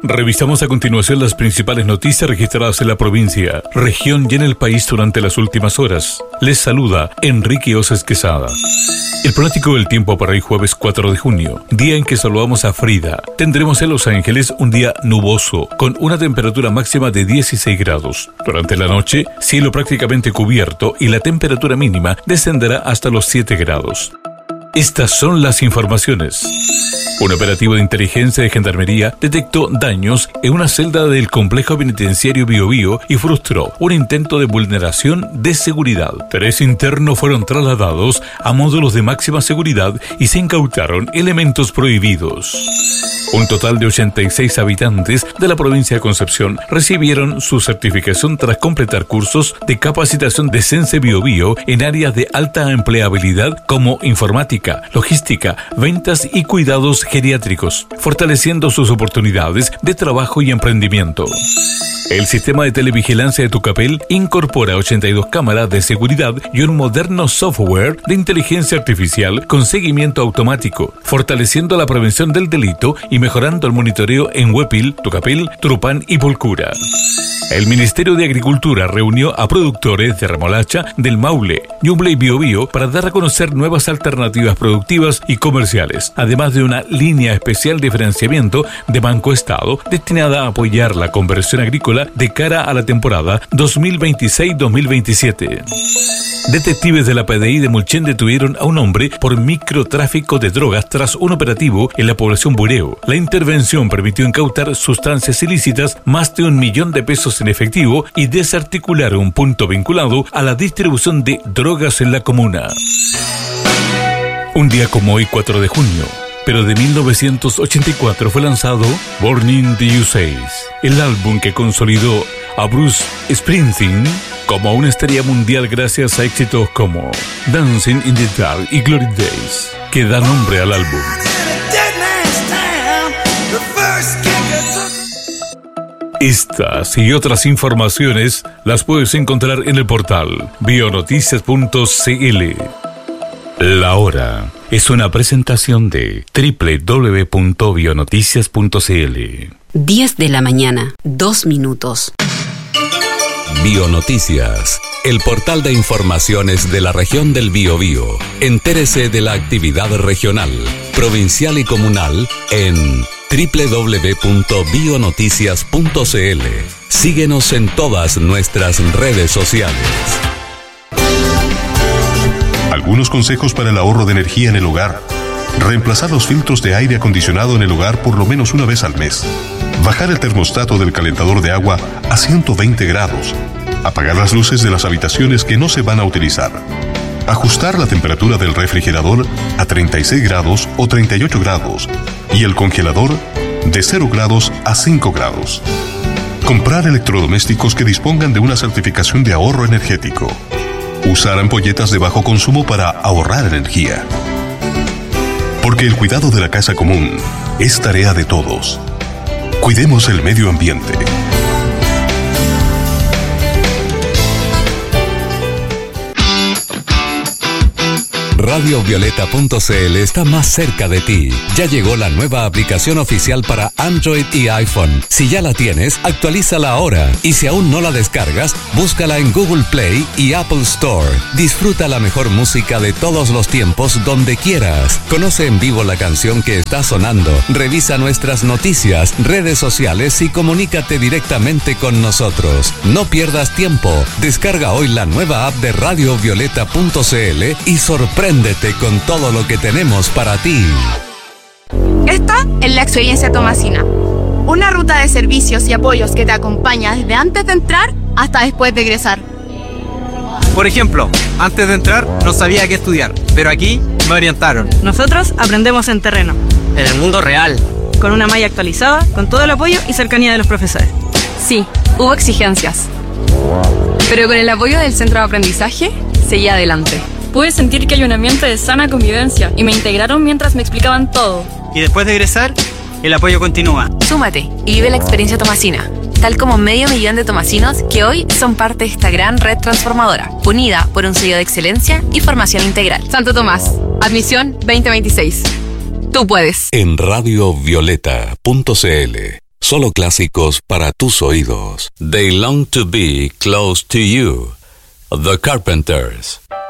Revisamos a continuación las principales noticias registradas en la provincia, región y en el país durante las últimas horas. Les saluda Enrique Oses Quesada. El pronóstico del tiempo para hoy jueves 4 de junio, día en que saludamos a Frida. Tendremos en Los Ángeles un día nuboso, con una temperatura máxima de 16 grados. Durante la noche, cielo prácticamente cubierto y la temperatura mínima descenderá hasta los 7 grados. Estas son las informaciones. Un operativo de inteligencia de Gendarmería detectó daños en una celda del complejo penitenciario Biobío y frustró un intento de vulneración de seguridad. 3 internos fueron trasladados a módulos de máxima seguridad y se incautaron elementos prohibidos. Un total de 86 habitantes de la provincia de Concepción recibieron su certificación tras completar cursos de capacitación de Sense Biobío en áreas de alta empleabilidad como informática, logística, ventas y cuidados geriátricos, fortaleciendo sus oportunidades de trabajo y emprendimiento. El sistema de televigilancia de Tucapel incorpora 82 cámaras de seguridad y un moderno software de inteligencia artificial con seguimiento automático, fortaleciendo la prevención del delito y mejorando el monitoreo en Huépil, Tucapel, Trupán y Polcura. El Ministerio de Agricultura reunió a productores de remolacha del Maule, Ñuble y Biobío para dar a conocer nuevas alternativas productivas y comerciales, además de una línea especial de financiamiento de Banco Estado destinada a apoyar la conversión agrícola de cara a la temporada 2026-2027. Detectives de la PDI de Mulchen detuvieron a un hombre por microtráfico de drogas tras un operativo en la población Bureo. La intervención permitió incautar sustancias ilícitas, más de 1 millón de pesos en efectivo y desarticular un punto vinculado a la distribución de drogas en la comuna. Un día como hoy, 4 de junio, pero de 1984 fue lanzado Born in the USA, el álbum que consolidó a Bruce Springsteen como una estrella mundial gracias a éxitos como Dancing in the Dark y Glory Days, que da nombre al álbum. Estas y otras informaciones las puedes encontrar en el portal bionoticias.cl. La hora es una presentación de www.bionoticias.cl. 10 de la mañana, 2 minutos. Bionoticias, el portal de informaciones de la región del Biobío. Entérese de la actividad regional, provincial y comunal en www.bionoticias.cl. Síguenos en todas nuestras redes sociales. Algunos consejos para el ahorro de energía en el hogar. Reemplazar los filtros de aire acondicionado en el hogar por lo menos una vez al mes. Bajar el termostato del calentador de agua a 120 grados. Apagar las luces de las habitaciones que no se van a utilizar. Ajustar la temperatura del refrigerador a 36 grados o 38 grados y el congelador de 0 grados a 5 grados. Comprar electrodomésticos que dispongan de una certificación de ahorro energético. Usar ampolletas de bajo consumo para ahorrar energía. Porque el cuidado de la casa común es tarea de todos. Cuidemos el medio ambiente. Radiovioleta.cl está más cerca de ti. Ya llegó la nueva aplicación oficial para Android y iPhone. Si ya la tienes, actualízala ahora. Y si aún no la descargas, búscala en Google Play y Apple Store. Disfruta la mejor música de todos los tiempos donde quieras. Conoce en vivo la canción que está sonando. Revisa nuestras noticias, redes sociales y comunícate directamente con nosotros. No pierdas tiempo. Descarga hoy la nueva app de Radiovioleta.cl y sorpréndete con todo lo que tenemos para ti. Esta es la experiencia tomasina. Una ruta de servicios y apoyos que te acompaña desde antes de entrar hasta después de egresar. Por ejemplo, antes de entrar no sabía qué estudiar, pero aquí me orientaron. Nosotros aprendemos en terreno. En el mundo real. Con una malla actualizada, con todo el apoyo y cercanía de los profesores. Sí, hubo exigencias. Pero con el apoyo del centro de aprendizaje, seguí adelante. Pude sentir que hay un ambiente de sana convivencia y me integraron mientras me explicaban todo. Y después de egresar, el apoyo continúa. Súmate y vive la experiencia tomasina, tal como 500.000 de tomasinos que hoy son parte de esta gran red transformadora, unida por un sello de excelencia y formación integral. Santo Tomás, admisión 2026. Tú puedes. En radiovioleta.cl solo clásicos para tus oídos. They long to be close to you. The Carpenters.